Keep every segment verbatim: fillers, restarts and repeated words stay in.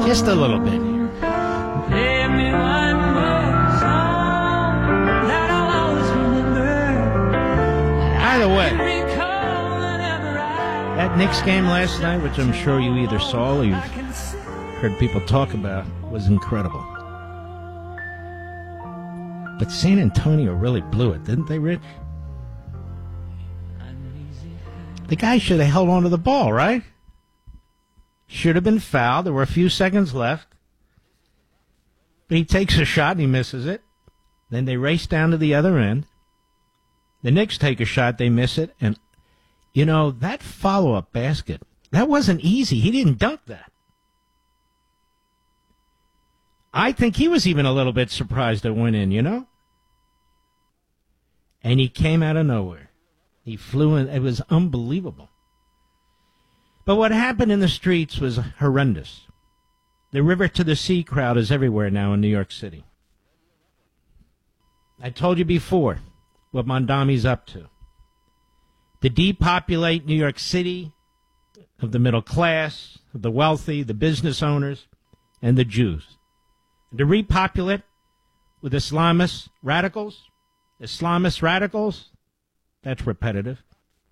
Just a little bit here. Give me one more song that I'll always remember. Either way, Recall whenever I that Knicks game last night, which I'm sure you either saw or you've can see. heard people talk about, was incredible. But San Antonio really blew it, didn't they, Rich? The guy should have held on to the ball, right? Should have been fouled. There were a few seconds left. But he takes a shot and he misses it. Then they race down to the other end. The Knicks take a shot, they miss it. And, you know, that follow-up basket, that wasn't easy. He didn't dunk that. I think he was even a little bit surprised it went in, you know? And he came out of nowhere. He flew in. It was unbelievable. But what happened in the streets was horrendous. The River to the Sea crowd is everywhere now in New York City. I told you before what Mondami's up to. To depopulate New York City of the middle class, of the wealthy, the business owners, and the Jews. And to repopulate with Islamist radicals. Islamist radicals, that's repetitive.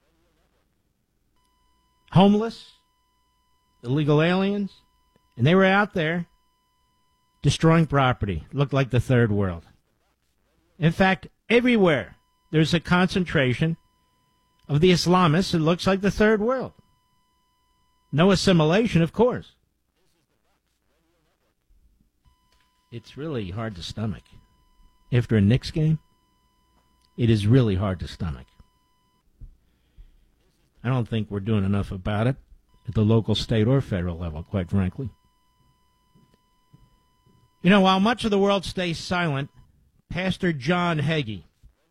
Homeless, illegal aliens, and they were out there destroying property. Looked like the third world. In fact, everywhere there's a concentration of the Islamists, it looks like the third world. No assimilation, of course. It's really hard to stomach. After a Knicks game, it is really hard to stomach. I don't think we're doing enough about it at the local, state, or federal level, quite frankly. You know, while much of the world stays silent, Pastor John Hagee,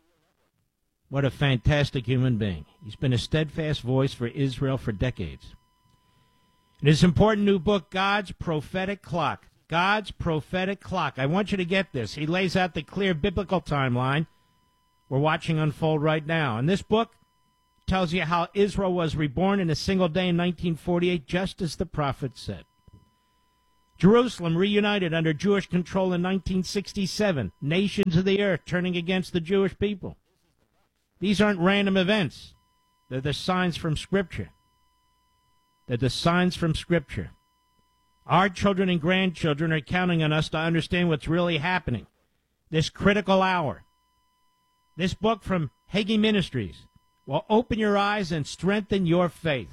what a fantastic human being. He's been a steadfast voice for Israel for decades. In his important new book, God's Prophetic Clock, God's Prophetic Clock, I want you to get this. He lays out the clear biblical timeline we're watching unfold right now. And this book tells you how Israel was reborn in a single day in nineteen forty-eight, just as the prophet said. Jerusalem reunited under Jewish control in nineteen sixty-seven. Nations of the earth turning against the Jewish people. These aren't random events. They're the signs from Scripture. They're the signs from Scripture. Our children and grandchildren are counting on us to understand what's really happening. This critical hour. This book from Hagee Ministries will open your eyes and strengthen your faith.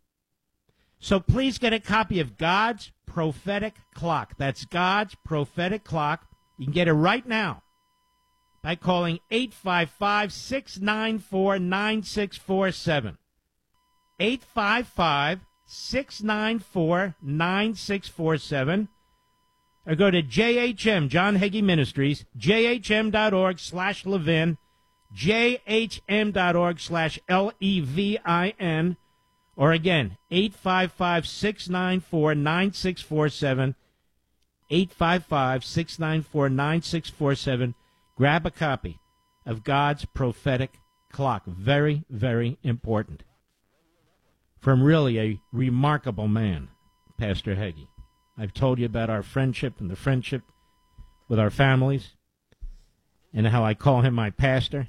So please get a copy of God's Prophetic Clock. That's God's Prophetic Clock. You can get it right now by calling eight five five, six nine four, nine six four seven. eight five five, six nine four, nine six four seven. Or go to J H M, John Hagee Ministries, J H M dot org slash Levin, J H M dot org slash L E V I N, or again, eight five five, six nine four, nine six four seven, eight five five, six nine four, nine six four seven. Grab a copy of God's Prophetic Clock. Very, very important. From really a remarkable man, Pastor Hagee. I've told you about our friendship and the friendship with our families and how I call him my pastor.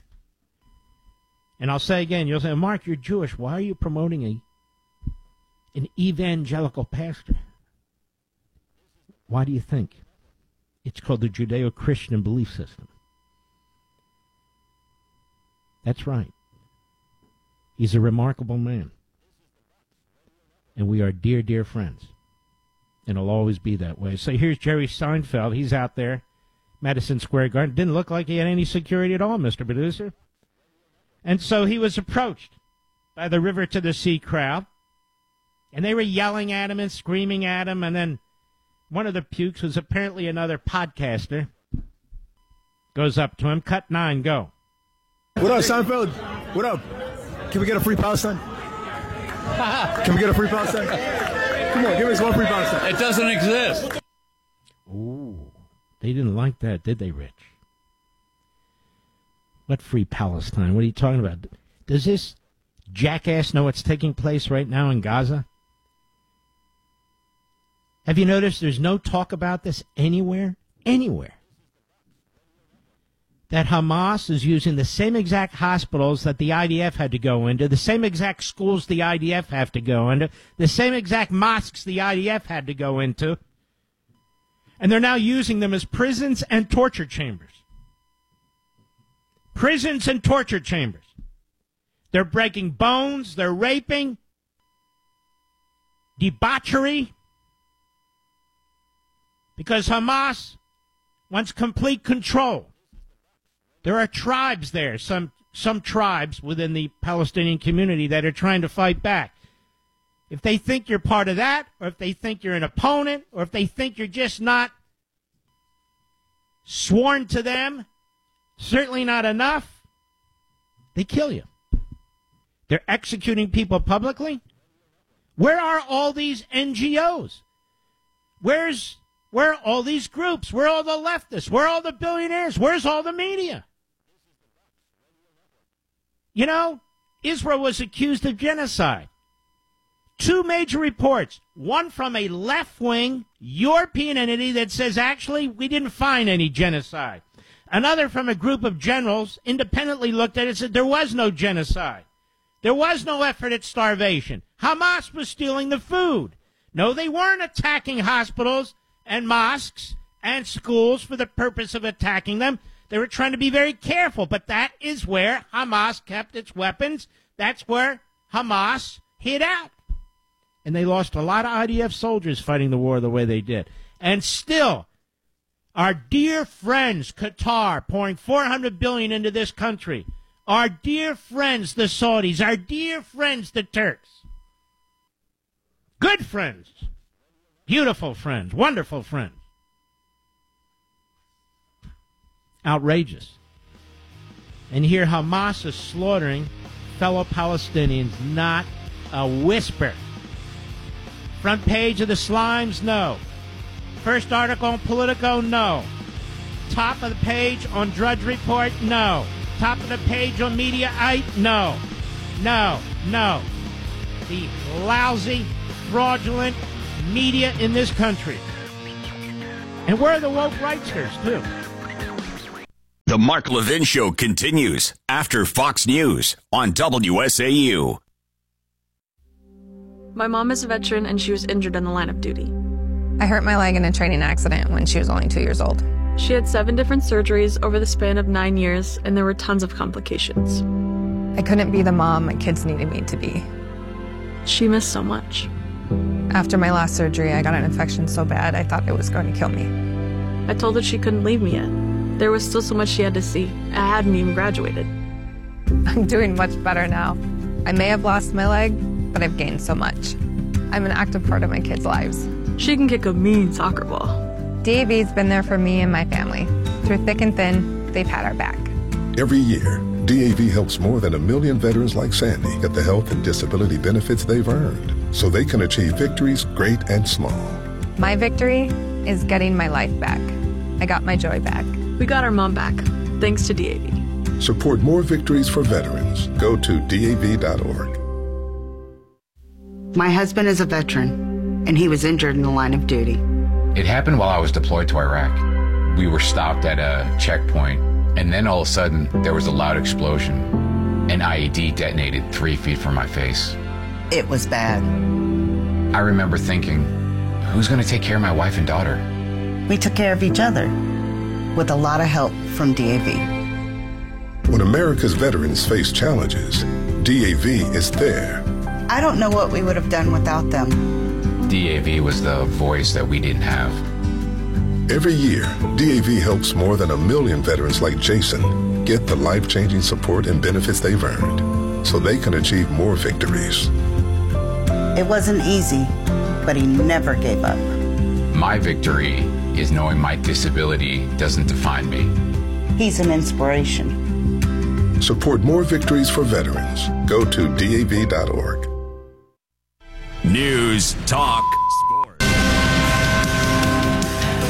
And I'll say again, you'll say, Mark, you're Jewish. Why are you promoting a an evangelical pastor? Why do you think? It's called the Judeo-Christian belief system. That's right. He's a remarkable man. And we are dear, dear friends. And it'll always be that way. So here's Jerry Seinfeld. He's out there, Madison Square Garden. Didn't look like he had any security at all, Mister Producer. And so he was approached by the River to the Sea crowd. And they were yelling at him and screaming at him. And then one of the pukes was apparently another podcaster. Goes up to him. Cut nine, go. What up, Seinfeld? What up? Can we get a free Palestine? Can we get a free Palestine? Come on, give us one free Palestine. It doesn't exist. Ooh, they didn't like that, did they, Rich? What free Palestine? What are you talking about? Does this jackass know what's taking place right now in Gaza? Have you noticed there's no talk about this anywhere? Anywhere. That Hamas is using the same exact hospitals that the I D F had to go into, the same exact schools the I D F have to go into, the same exact mosques the I D F had to go into, and they're now using them as prisons and torture chambers. Prisons and torture chambers. They're breaking bones, they're raping, debauchery, because Hamas wants complete control. There are tribes there, some some tribes within the Palestinian community that are trying to fight back. If they think you're part of that, or if they think you're an opponent, or if they think you're just not sworn to them, certainly not enough, they kill you. They're executing people publicly. Where are all these N G Os? Where's where are all these groups? Where are all the leftists? Where are all the billionaires? Where's all the media? You know, Israel was accused of genocide. Two major reports, one from a left-wing European entity that says, actually, we didn't find any genocide. Another from a group of generals independently looked at it and said there was no genocide. There was no effort at starvation. Hamas was stealing the food. No, they weren't attacking hospitals and mosques and schools for the purpose of attacking them. They were trying to be very careful, but that is where Hamas kept its weapons. That's where Hamas hid out. And they lost a lot of I D F soldiers fighting the war the way they did. And still, our dear friends, Qatar, pouring four hundred billion dollars into this country. Our dear friends, the Saudis. Our dear friends, the Turks. Good friends. Beautiful friends. Wonderful friends. Outrageous. And here Hamas is slaughtering fellow Palestinians, not a whisper. Front page of the Slimes, no. First article on Politico, no. Top of the page on Drudge Report, no. Top of the page on Mediaite, no. No, no. The lousy, fraudulent media in this country. And we're the woke rightsters, too. The Mark Levin Show continues after Fox News on W S A U. My mom is a veteran and she was injured in the line of duty. I hurt my leg in a training accident when she was only two years old. She had seven different surgeries over the span of nine years, and there were tons of complications. I couldn't be the mom my kids needed me to be. She missed so much. After my last surgery, I got an infection so bad I thought it was going to kill me. I told her she couldn't leave me yet. There was still so much she had to see. I hadn't even graduated. I'm doing much better now. I may have lost my leg, but I've gained so much. I'm an active part of my kids' lives. She can kick a mean soccer ball. D A V's been there for me and my family. Through thick and thin, they've had our back. Every year, D A V helps more than a million veterans like Sandy get the health and disability benefits they've earned so they can achieve victories great and small. My victory is getting my life back. I got my joy back. We got our mom back, thanks to D A V. Support more victories for veterans. Go to D A V dot org. My husband is a veteran, and he was injured in the line of duty. It happened while I was deployed to Iraq. We were stopped at a checkpoint, and then all of a sudden, there was a loud explosion. An I E D detonated three feet from my face. It was bad. I remember thinking, who's going to take care of my wife and daughter? We took care of each other, with a lot of help from D A V. When America's veterans face challenges, D A V is there. I don't know what we would have done without them. D A V was the voice that we didn't have. Every year, D A V helps more than a million veterans like Jason get the life-changing support and benefits they've earned so they can achieve more victories. It wasn't easy, but he never gave up. My victory is knowing my disability doesn't define me. He's an inspiration. Support more victories for veterans. Go to D A V dot org. News, talk, sports.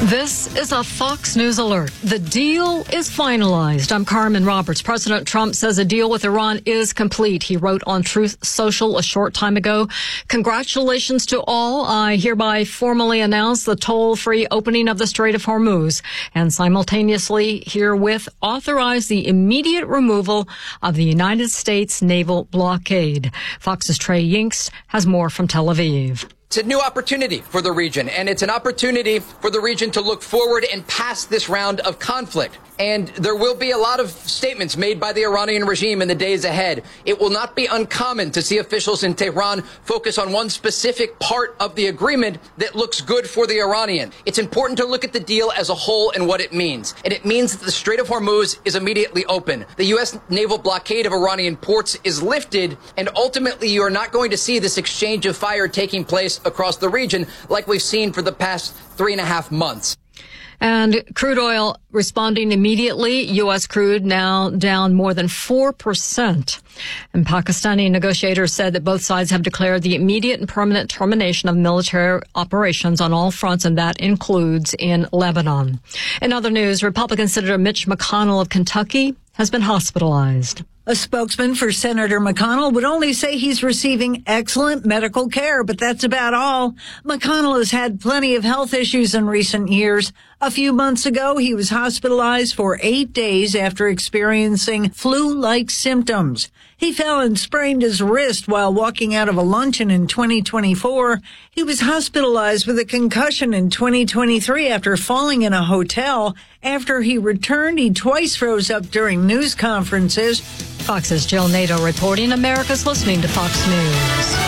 This is a Fox News alert. The deal is finalized. I'm Carmen Roberts. President Trump says a deal with Iran is complete. He wrote on Truth Social a short time ago, "Congratulations to all. I hereby formally announce the toll-free opening of the Strait of Hormuz and simultaneously herewith authorize the immediate removal of the United States naval blockade." Fox's Trey Yingst has more from Tel Aviv. It's a new opportunity for the region, and it's an opportunity for the region to look forward and past this round of conflict. And there will be a lot of statements made by the Iranian regime in the days ahead. It will not be uncommon to see officials in Tehran focus on one specific part of the agreement that looks good for the Iranian. It's important to look at the deal as a whole and what it means. And it means that the Strait of Hormuz is immediately open. The U S naval blockade of Iranian ports is lifted, and ultimately you are not going to see this exchange of fire taking place across the region like we've seen for the past three and a half months. And crude oil responding immediately. U S crude now down more than four percent. And Pakistani negotiators said that both sides have declared the immediate and permanent termination of military operations on all fronts, and that includes in Lebanon. In other news, Republican Senator Mitch McConnell of Kentucky has been hospitalized. A spokesman for Senator McConnell would only say he's receiving excellent medical care, but that's about all. McConnell has had plenty of health issues in recent years. A few months ago, he was hospitalized for eight days after experiencing flu-like symptoms. He fell and sprained his wrist while walking out of a luncheon in twenty twenty-four. He was hospitalized with a concussion in twenty twenty-three after falling in a hotel. After he returned, he twice froze up during news conferences. Fox's Jill Nato reporting. America's listening to Fox News.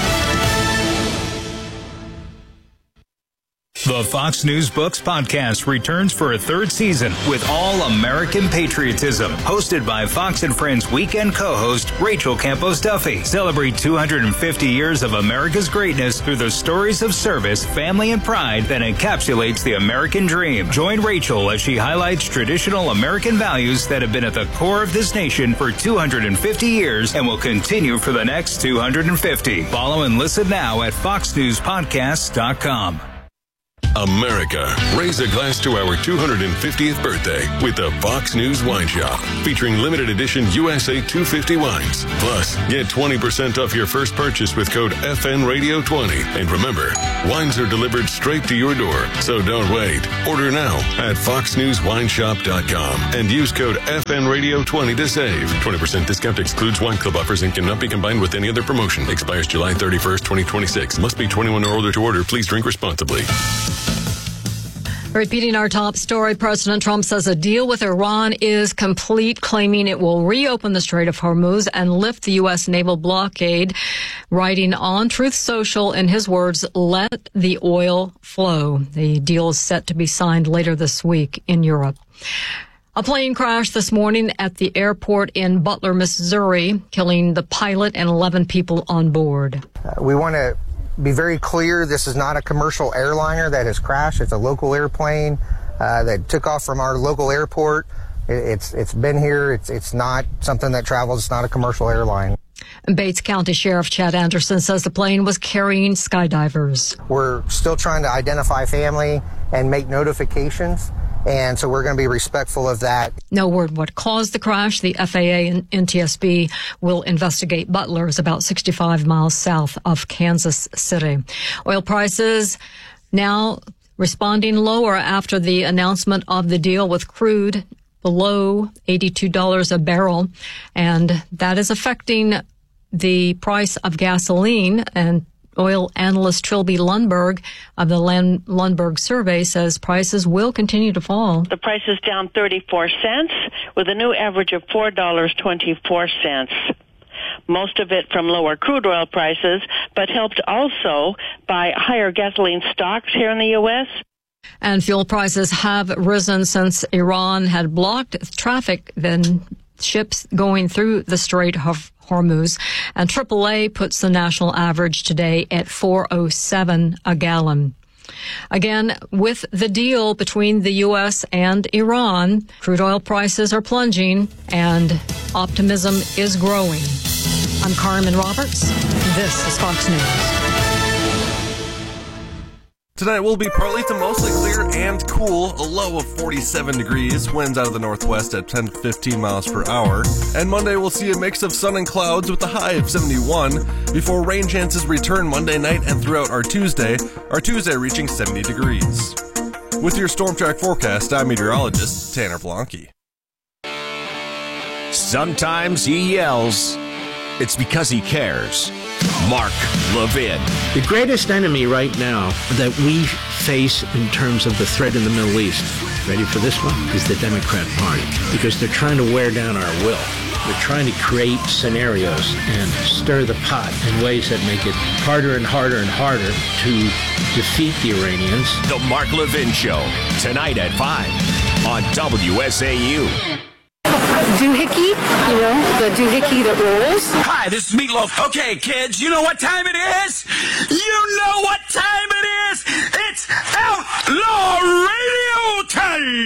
The Fox News Books podcast returns for a third season with all American patriotism. Hosted by Fox and Friends weekend co-host Rachel Campos Duffy. Celebrate two hundred fifty years of America's greatness through the stories of service, family, and pride that encapsulates the American dream. Join Rachel as she highlights traditional American values that have been at the core of this nation for two hundred fifty years and will continue for the next two hundred fifty. Follow and listen now at fox news podcasts dot com. America, raise a glass to our two hundred fiftieth birthday with the Fox News Wine Shop, featuring limited edition U S A two fifty wines. Plus, get twenty percent off your first purchase with code F N Radio twenty. And remember, wines are delivered straight to your door, so don't wait. Order now at fox news wine shop dot com and use code F N Radio twenty to save. twenty percent discount excludes wine club offers and cannot be combined with any other promotion. Expires July thirty-first, twenty twenty-six. Must be twenty-one or older to order. Please drink responsibly. Repeating our top story, President Trump says a deal with Iran is complete, claiming it will reopen the Strait of Hormuz and lift the U S naval blockade. Writing on Truth Social, in his words, "Let the oil flow." The deal is set to be signed later this week in Europe. A plane crashed this morning at the airport in Butler, Missouri, killing the pilot and eleven people on board. Uh, we want to be very clear, this is not a commercial airliner that has crashed. It's a local airplane uh, that took off from our local airport. It, it's it's been here. It's it's not something that travels. It's not a commercial airline. Bates County Sheriff Chad Anderson says the plane was carrying skydivers. We're still trying to identify family and make notifications, and so we're going to be respectful of that. No word what caused the crash. The F A A and N T S B will investigate. Butler is about sixty-five miles south of Kansas City. Oil prices now responding lower after the announcement of the deal with crude below eighty-two dollars a barrel, and that is affecting the price of gasoline. And oil analyst Trilby Lundberg of the Land- Lundberg survey says prices will continue to fall. The price is down thirty-four cents with a new average of four dollars and twenty-four cents. Most of it from lower crude oil prices, but helped also by higher gasoline stocks here in the U S. And fuel prices have risen since Iran had blocked traffic, then ships going through the Strait of Hormuz. And triple A puts the national average today at four oh seven a gallon. Again, with the deal between the U S and Iran, crude oil prices are plunging and optimism is growing. I'm Carmen Roberts. This is Fox News. Tonight will be partly to mostly clear and cool, a low of forty-seven degrees, winds out of the northwest at ten to fifteen miles per hour. And Monday we'll see a mix of sun and clouds with a high of seventy-one, before rain chances return Monday night and throughout our Tuesday, our Tuesday reaching seventy degrees. With your Storm Track forecast, I'm meteorologist Tanner Blanke. Sometimes he yells. It's because he cares. Mark Levin. The greatest enemy right now that we face in terms of the threat in the Middle East, ready for this one, is the Democrat Party. Because they're trying to wear down our will. They're trying to create scenarios and stir the pot in ways that make it harder and harder and harder to defeat the Iranians. The Mark Levin Show, tonight at five on W S A U. Doohickey, you know, the doohickey that rolls. Hi, this is Meatloaf. Okay, kids, you know what time it is? You know what time it is? It's Outlaw Radio time!